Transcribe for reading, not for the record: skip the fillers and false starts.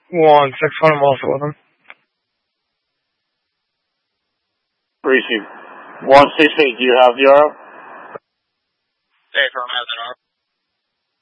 1-6, I'm also with him. Receive. 168, do you have the RO? Hey, from has an RO.